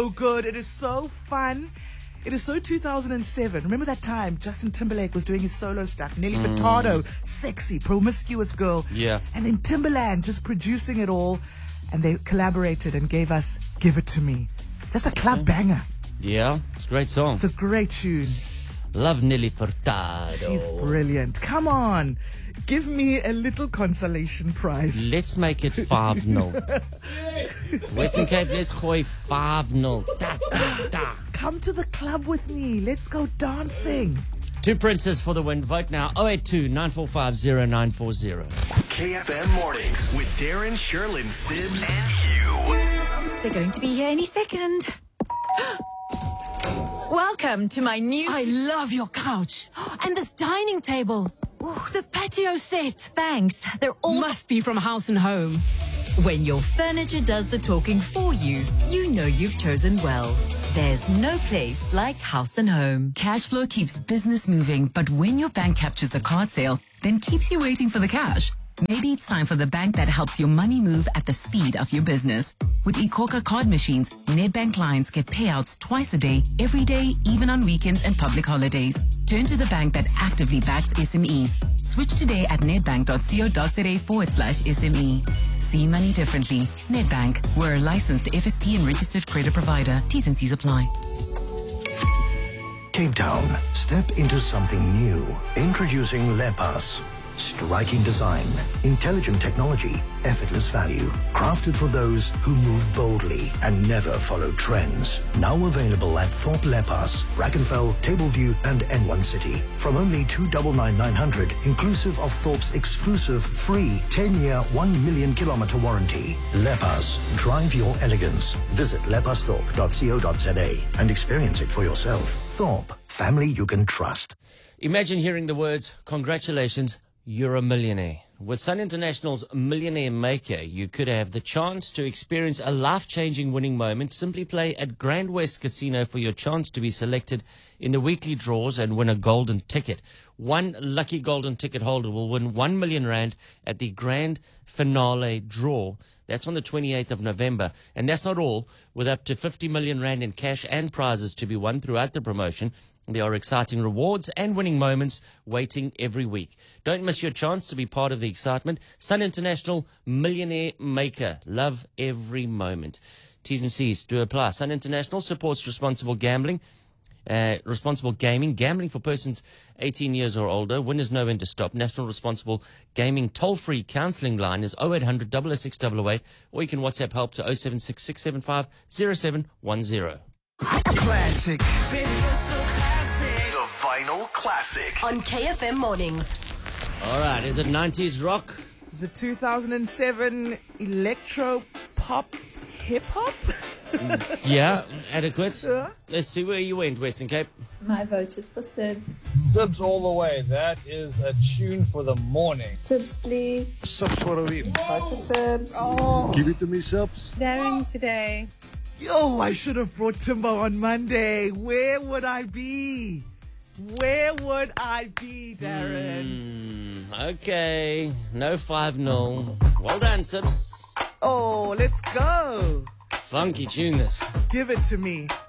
so good. It is so fun. It is so 2007. Remember that time Justin Timberlake was doing his solo stuff? Nelly Furtado, sexy, promiscuous girl. Yeah. And then Timberland just producing it all. And they collaborated and gave us Give It To Me. Just a club banger. Yeah, it's a great song. It's a great tune. Love Nelly Furtado. She's brilliant. Come on. Give me a little consolation prize. Let's make it 5-0. Western Cape, let's gooi 5-0. Da, da, da. Come to the club with me. Let's go dancing. 2 Princes for the win. Vote now. 082-945-0940. KFM Mornings with Darren, Sherlyn, Sibs, and Hugh. They're going to be here any second. Welcome to my new... I love your couch. And this dining table. Ooh, the patio set. Thanks. They're all... Must be from House and Home. When your furniture does the talking for you, you know you've chosen well. There's no place like House and Home. Cash flow keeps business moving, but when your bank captures the card sale, then keeps you waiting for the cash. Maybe it's time for the bank that helps your money move at the speed of your business. With eKhokha card machines, Nedbank clients get payouts twice a day, every day, even on weekends and public holidays. Turn to the bank that actively backs SMEs. Switch today at nedbank.co.za/SME. See money differently. Nedbank. We're a licensed FSP and registered credit provider. T's and C's apply. Cape Town, step into something new. Introducing Lepas. Striking design, intelligent technology, effortless value. Crafted for those who move boldly and never follow trends. Now available at Thorpe Lepas, Brackenfell, Tableview, and N1 City. From only $299,900, inclusive of Thorpe's exclusive free 10-year, 1 million kilometer warranty. Lepas, drive your elegance. Visit lepasthorpe.co.za and experience it for yourself. Thorpe, family you can trust. Imagine hearing the words, congratulations, you're a millionaire. With Sun International's Millionaire Maker, you could have the chance to experience a life-changing winning moment. Simply play at Grand West Casino for your chance to be selected in the weekly draws and win a golden ticket. One lucky golden ticket holder will win 1 million rand at the grand finale draw. That's on the 28th of November. And that's not all. With up to 50 million rand in cash and prizes to be won throughout the promotion, there are exciting rewards and winning moments waiting every week. Don't miss your chance to be part of the excitement. Sun International Millionaire Maker. Love every moment. T's and C's do apply. Sun International supports responsible gambling. Responsible gaming. Gambling for persons 18 years or older. Winners know when to stop. National Responsible Gaming toll-free counselling line is 0800 006 008, or you can WhatsApp help to 076 675 0710. Classic. The Vinyl Classic. On KFM Mornings. All right, is it 90s rock? Is it 2007 electro pop hip hop? Yeah, adequate. Yeah. Let's see where you went, Western Cape. My vote is for Sibs. Sibs all the way. That is a tune for the morning. Sibs, please. Sibs for a win. Vote for Sibs. Oh, Give it to me, Sibs. Darren today. yo, I should have brought Timbo on Monday. Where would I be? Where would I be, Darren? Okay, no 5-0. Well done, Sibs. Oh, let's go. Funky tune this. Give it to me.